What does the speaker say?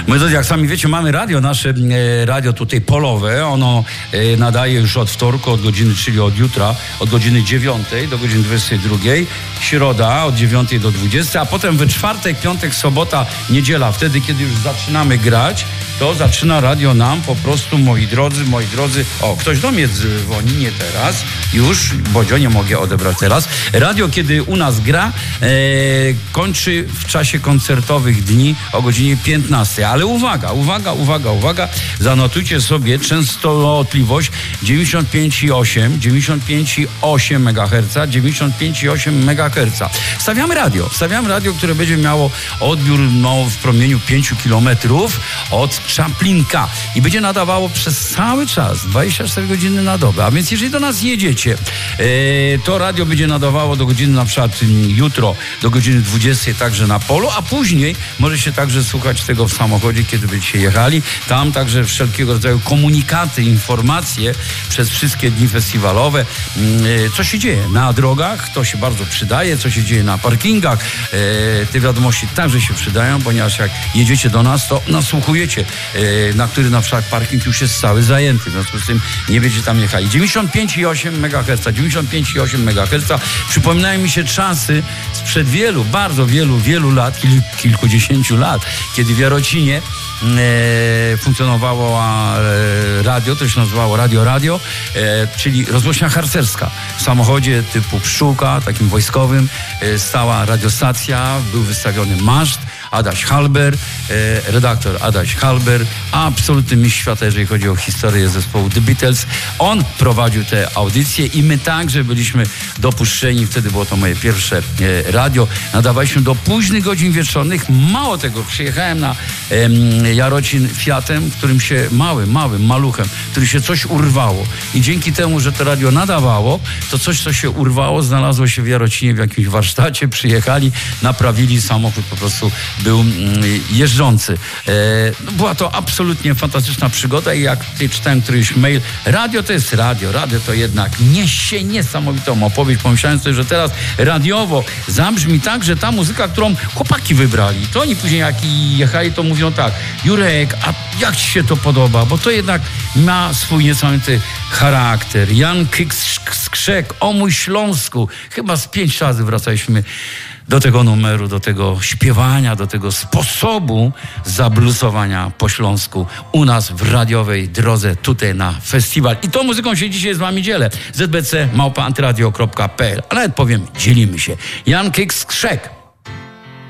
My to, jak sami wiecie, mamy radio, nasze radio tutaj polowe. Ono nadaje już od wtorku, od godziny, czyli od jutra, od godziny 9 do godziny 22. Środa od 9 do 20, a potem we czwartek, piątek, sobota, niedziela. Wtedy, kiedy już zaczynamy grać, to zaczyna radio nam po prostu, moi drodzy. O, ktoś do mnie dzwoni, nie teraz. Już, Bodzio, nie mogę odebrać teraz. Radio, kiedy u nas gra, kończy w czasie koncertowych dni o godzinie 15. Ale uwaga, zanotujcie sobie częstotliwość 95,8 MHz, 95,8 MHz. Stawiamy radio, które będzie miało odbiór w promieniu 5 km od Czaplinka i będzie nadawało przez cały czas, 24 godziny na dobę. A więc jeżeli do nas jedziecie, to radio będzie nadawało do godziny, na przykład jutro, do godziny 20 także na polu, a później możecie także słuchać tego w samochodzie, kiedy będziecie jechali. Tam także wszelkiego rodzaju komunikaty, informacje przez wszystkie dni festiwalowe. Co się dzieje na drogach, to się bardzo przydaje. Co się dzieje na parkingach, te wiadomości także się przydają, ponieważ jak jedziecie do nas, to nasłuchujecie, na który na przykład parking już jest cały zajęty. W związku z tym nie będziecie tam jechali. 95,8 MHz. Przypominają mi się czasy sprzed bardzo wielu lat, kilkudziesięciu lat, kiedy w Jarocinie funkcjonowało radio, to się nazywało Radio, czyli rozgłośnia harcerska. W samochodzie typu Pszczółka, takim wojskowym, stała radiostacja, był wystawiony maszt, Adaś Halber, redaktor Adaś Halber, absolutny mistrz świata, jeżeli chodzi o historię zespołu The Beatles. On prowadził te audycje i my także byliśmy dopuszczeni, wtedy było to moje pierwsze radio, nadawaliśmy do późnych godzin wieczornych. Mało tego, przyjechałem na Jarocin Fiatem, którym się małym maluchem, który się coś urwało i dzięki temu, że to radio nadawało, to coś, co się urwało, znalazło się w Jarocinie w jakimś warsztacie, przyjechali, naprawili, samochód po prostu był jeżdżący. Była to absolutnie fantastyczna przygoda i jak tutaj czytałem któryś mail, radio to jest radio to jednak niesie niesamowitą opowieść. Pomyślałem sobie, że teraz radiowo zabrzmi tak, że ta muzyka, którą chłopaki wybrali, to oni później jak jechali, to mówią tak: Jurek, a jak ci się to podoba? Bo to jednak ma swój niesamowity charakter. Jan Krzek, o mój Śląsku. Chyba z 5 razy wracaliśmy do tego numeru, do tego śpiewania, do tego sposobu zablusowania po śląsku u nas w radiowej drodze tutaj na festiwal. I tą muzyką się dzisiaj z wami dzielę. zbc@antyradio.pl. A nawet powiem, dzielimy się. Jan Krzek.